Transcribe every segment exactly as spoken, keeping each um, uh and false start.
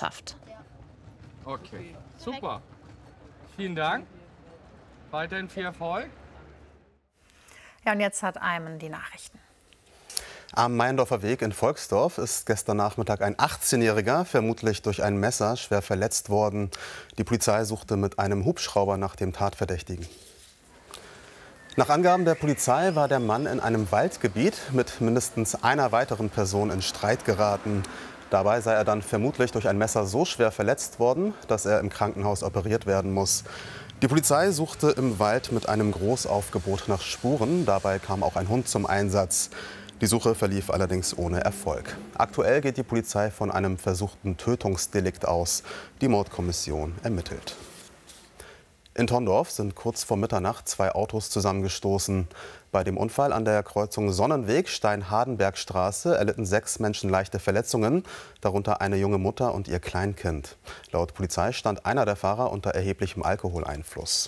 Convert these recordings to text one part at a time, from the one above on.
schafft. Okay, super. Vielen Dank. Weiterhin viel Erfolg. Ja, und jetzt hat Ayman die Nachrichten. Am Meiendorfer Weg in Volksdorf ist gestern Nachmittag ein achtzehnjähriger vermutlich durch ein Messer schwer verletzt worden. Die Polizei suchte mit einem Hubschrauber nach dem Tatverdächtigen. Nach Angaben der Polizei war der Mann in einem Waldgebiet mit mindestens einer weiteren Person in Streit geraten. Dabei sei er dann vermutlich durch ein Messer so schwer verletzt worden, dass er im Krankenhaus operiert werden muss. Die Polizei suchte im Wald mit einem Großaufgebot nach Spuren. Dabei kam auch ein Hund zum Einsatz. Die Suche verlief allerdings ohne Erfolg. Aktuell geht die Polizei von einem versuchten Tötungsdelikt aus. Die Mordkommission ermittelt. In Tondorf sind kurz vor Mitternacht zwei Autos zusammengestoßen. Bei dem Unfall an der Kreuzung Sonnenweg Stein-Hardenberg-Straße erlitten sechs Menschen leichte Verletzungen, darunter eine junge Mutter und ihr Kleinkind. Laut Polizei stand einer der Fahrer unter erheblichem Alkoholeinfluss.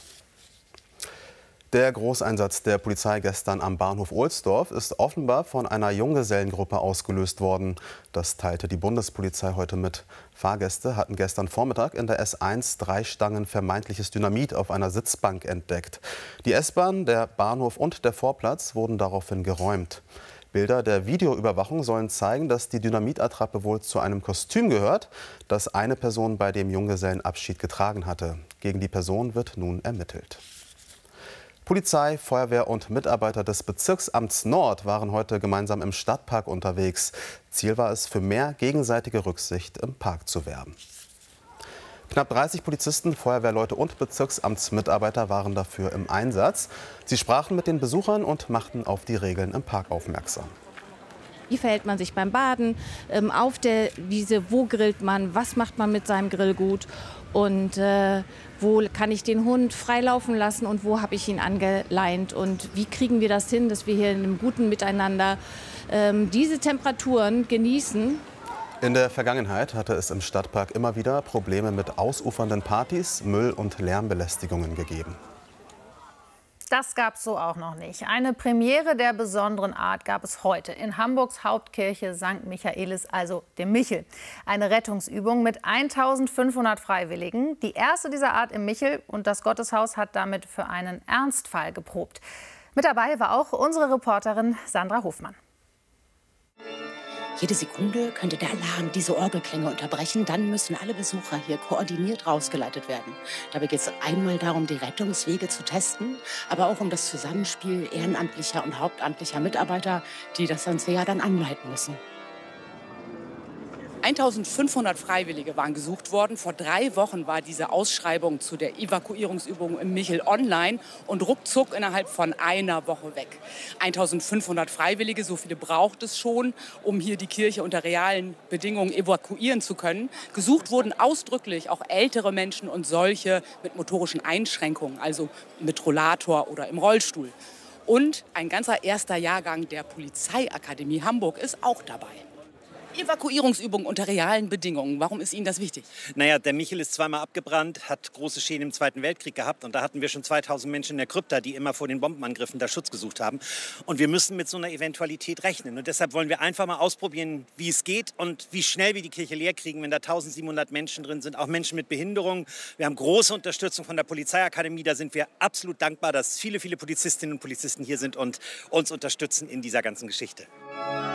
Der Großeinsatz der Polizei gestern am Bahnhof Ohlsdorf ist offenbar von einer Junggesellengruppe ausgelöst worden. Das teilte die Bundespolizei heute mit. Fahrgäste hatten gestern Vormittag in der S eins drei Stangen vermeintliches Dynamit auf einer Sitzbank entdeckt. Die S-Bahn, der Bahnhof und der Vorplatz wurden daraufhin geräumt. Bilder der Videoüberwachung sollen zeigen, dass die Dynamitattrappe wohl zu einem Kostüm gehört, das eine Person bei dem Junggesellenabschied getragen hatte. Gegen die Person wird nun ermittelt. Polizei, Feuerwehr und Mitarbeiter des Bezirksamts Nord waren heute gemeinsam im Stadtpark unterwegs. Ziel war es, für mehr gegenseitige Rücksicht im Park zu werben. Knapp dreißig Polizisten, Feuerwehrleute und Bezirksamtsmitarbeiter waren dafür im Einsatz. Sie sprachen mit den Besuchern und machten auf die Regeln im Park aufmerksam. Wie verhält man sich beim Baden, ähm, auf der Wiese, wo grillt man, was macht man mit seinem Grill gut und äh, wo kann ich den Hund frei laufen lassen und wo habe ich ihn angeleint und wie kriegen wir das hin, dass wir hier in einem guten Miteinander ähm, diese Temperaturen genießen. In der Vergangenheit hatte es im Stadtpark immer wieder Probleme mit ausufernden Partys, Müll- und Lärmbelästigungen gegeben. Das gab es so auch noch nicht. Eine Premiere der besonderen Art gab es heute in Hamburgs Hauptkirche Sankt Michaelis, also dem Michel. Eine Rettungsübung mit eintausendfünfhundert Freiwilligen. Die erste dieser Art im Michel, und das Gotteshaus hat damit für einen Ernstfall geprobt. Mit dabei war auch unsere Reporterin Sandra Hofmann. Jede Sekunde könnte der Alarm diese Orgelklänge unterbrechen. Dann müssen alle Besucher hier koordiniert rausgeleitet werden. Dabei geht es einmal darum, die Rettungswege zu testen, aber auch um das Zusammenspiel ehrenamtlicher und hauptamtlicher Mitarbeiter, die das ganze Jahr dann anleiten müssen. eintausendfünfhundert Freiwillige waren gesucht worden. Vor drei Wochen war diese Ausschreibung zu der Evakuierungsübung im Michel online und ruckzuck innerhalb von einer Woche weg. eintausendfünfhundert Freiwillige, so viele braucht es schon, um hier die Kirche unter realen Bedingungen evakuieren zu können. Gesucht wurden ausdrücklich auch ältere Menschen und solche mit motorischen Einschränkungen, also mit Rollator oder im Rollstuhl. Und ein ganzer erster Jahrgang der Polizeiakademie Hamburg ist auch dabei. Evakuierungsübung unter realen Bedingungen. Warum ist Ihnen das wichtig? Naja, der Michel ist zweimal abgebrannt, hat große Schäden im Zweiten Weltkrieg gehabt. Und da hatten wir schon zweitausend Menschen in der Krypta, die immer vor den Bombenangriffen da Schutz gesucht haben. Und wir müssen mit so einer Eventualität rechnen. Und deshalb wollen wir einfach mal ausprobieren, wie es geht und wie schnell wir die Kirche leer kriegen, wenn da eintausendsiebenhundert Menschen drin sind, auch Menschen mit Behinderung. Wir haben große Unterstützung von der Polizeiakademie. Da sind wir absolut dankbar, dass viele, viele Polizistinnen und Polizisten hier sind und uns unterstützen in dieser ganzen Geschichte.